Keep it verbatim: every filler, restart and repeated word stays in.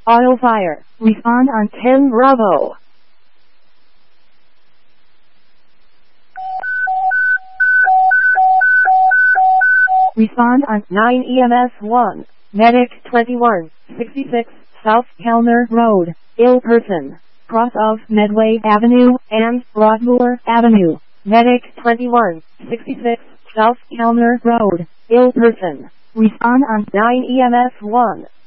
Auto fire. Respond on ten Bravo. Respond on nine E M S one. Medic twenty-one sixty-six South Kellner Road, ill person. Cross of Medway Avenue and Broadmoor Avenue. Medic twenty-one sixty-six South Kellner Road, ill person. Respond on nine E M S one.